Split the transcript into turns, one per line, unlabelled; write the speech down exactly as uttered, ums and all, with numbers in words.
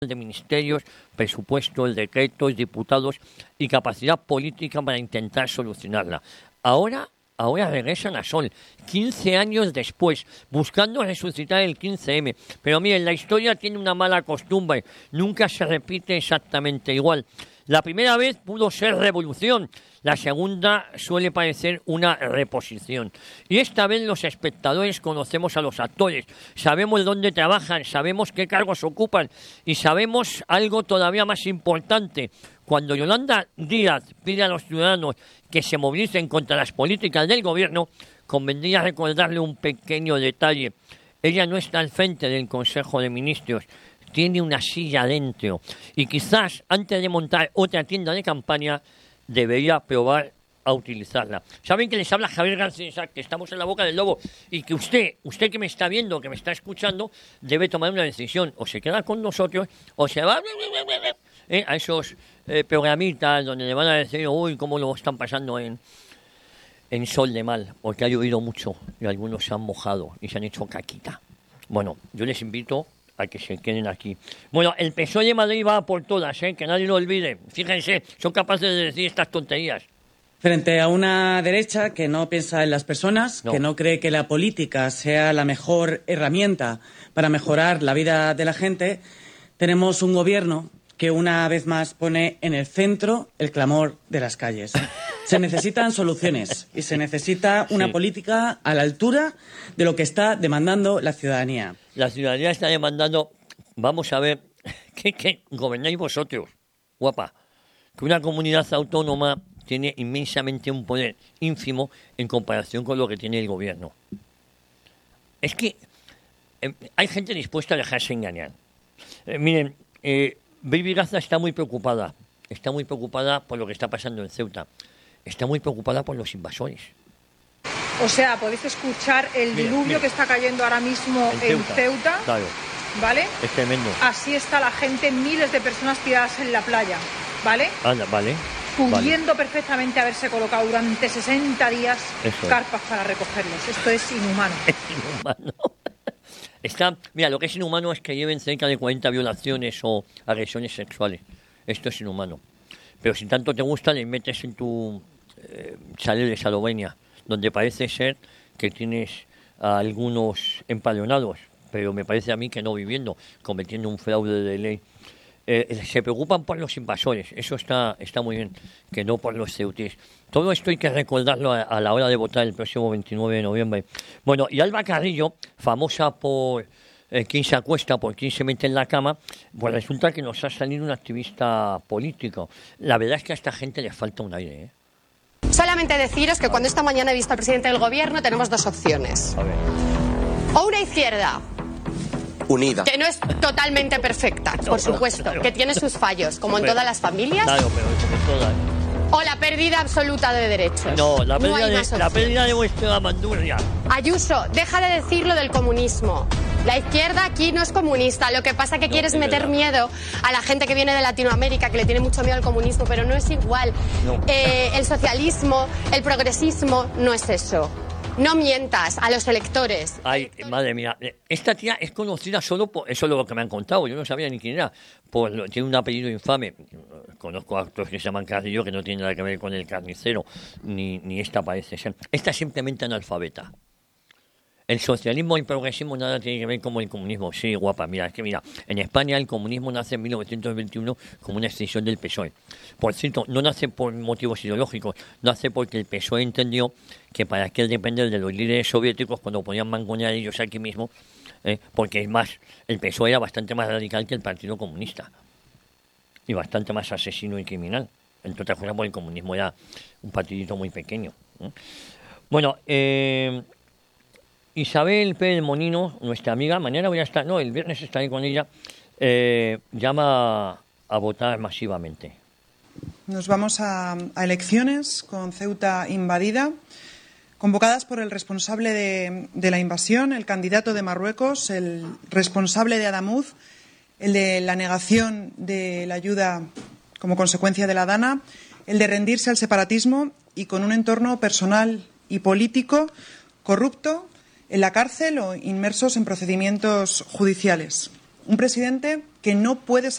de ministerios, presupuestos, decretos, diputados y capacidad política para intentar solucionarla. Ahora, ahora regresan a Sol, quince años después, buscando resucitar el quince eme. Pero miren, la historia tiene una mala costumbre, nunca se repite exactamente igual. La primera vez pudo ser revolución, la segunda suele parecer una reposición. Y esta vez los espectadores conocemos a los actores, sabemos dónde trabajan, sabemos qué cargos ocupan y sabemos algo todavía más importante. Cuando Yolanda Díaz pide a los ciudadanos que se movilicen contra las políticas del gobierno, convendría recordarle un pequeño detalle. Ella no está al frente del Consejo de Ministros, tiene una silla dentro y quizás antes de montar otra tienda de campaña debería probar a utilizarla. Saben que les habla Javier García, que estamos en la boca del lobo y que usted, usted que me está viendo, que me está escuchando, debe tomar una decisión. O se queda con nosotros o se va ¿eh? a esos eh, programitas donde le van a decir, uy, cómo lo están pasando en, en Sol de Mal, porque ha llovido mucho y algunos se han mojado y se han hecho caquita. Bueno, yo les invito a que se queden aquí. Bueno, el P S O E de Madrid va por todas, ¿eh? Que nadie lo olvide. Fíjense, son capaces de decir estas tonterías.
Frente a una derecha que no piensa en las personas, no. que no cree que la política sea la mejor herramienta para mejorar la vida de la gente, tenemos un gobierno que una vez más pone en el centro el clamor de las calles. Se necesitan soluciones y se necesita una sí. política a la altura de lo que está demandando la ciudadanía.
La ciudadanía está demandando, vamos a ver, ¿qué, qué gobernáis vosotros, guapa? Que una comunidad autónoma tiene inmensamente un poder ínfimo en comparación con lo que tiene el gobierno. Es que eh, hay gente dispuesta a dejarse engañar. Eh, miren, eh, Baby Gaza está muy preocupada, está muy preocupada por lo que está pasando en Ceuta, está muy preocupada por los invasores.
O sea, podéis escuchar el mira, diluvio mira. que está cayendo ahora mismo en, en Ceuta, Ceuta
claro.
¿Vale?
Es tremendo.
Así está la gente, miles de personas tiradas en la playa, ¿vale?
Anda, vale.
Pudiendo
vale.
perfectamente haberse colocado durante sesenta días
Eso
carpas
es.
para recogerlos. Esto es inhumano.
Es inhumano. Está, mira, lo que es inhumano es que lleven cerca de cuarenta violaciones o agresiones sexuales. Esto es inhumano. Pero si tanto te gusta, le metes en tu eh, chalet de Eslovenia, donde parece ser que tienes a algunos empadronados, pero me parece a mí que no viviendo, cometiendo un fraude de ley. Eh, se preocupan por los invasores, eso está, está muy bien, que no por los ceutíes. Todo esto hay que recordarlo a, a la hora de votar el próximo veintinueve de noviembre. Bueno, y Alba Carrillo, famosa por eh, quién se acuesta, por quién se mete en la cama, pues resulta que nos ha salido un activista político. La verdad es que a esta gente le falta un aire, ¿eh?
Solamente deciros que cuando esta mañana he visto al presidente del gobierno tenemos dos opciones.
A ver.
O una izquierda
unida,
que no es totalmente perfecta, no, por supuesto, claro, que tiene sus fallos, como pero, en todas las familias.
Claro, pero como todas.
O la pérdida absoluta de derechos.
No, la pérdida, no de, la pérdida de vuestra bandurria.
Ayuso, deja de decir lo del comunismo. La izquierda aquí no es comunista. Lo que pasa es que no, quieres es meter verdad. miedo a la gente que viene de Latinoamérica, que le tiene mucho miedo al comunismo, pero no es igual. No. Eh, el socialismo, el progresismo, no es eso. No mientas a los electores.
Ay, madre mía. Esta tía es conocida solo por... Eso es lo que me han contado. Yo no sabía ni quién era. Por, tiene un apellido infame. Conozco actores que se llaman Carrillo que no tienen nada que ver con el carnicero. Ni, ni esta parece ser. Esta es simplemente analfabeta. El socialismo y el progresismo nada tiene que ver con el comunismo. Sí, guapa, mira, es que mira, en España el comunismo nace en mil novecientos veintiuno como una extensión del P S O E. Por cierto, no nace por motivos ideológicos, nace porque el P S O E entendió que para qué depender de los líderes soviéticos cuando podían mangonear ellos aquí mismo, eh, porque es más, el P S O E era bastante más radical que el Partido Comunista y bastante más asesino y criminal. Entre otras cosas, porque el comunismo era un partidito muy pequeño. ¿eh? Bueno, eh... Isabel Pérez Monino, nuestra amiga, mañana voy a estar, no, el viernes estaré con ella, eh, llama a votar masivamente.
Nos vamos a, a elecciones con Ceuta invadida, convocadas por el responsable de, de la invasión, el candidato de Marruecos, el responsable de Adamuz, el de la negación de la ayuda como consecuencia de la Dana, el de rendirse al separatismo y con un entorno personal y político corrupto, en la cárcel o inmersos en procedimientos judiciales. Un presidente que no puede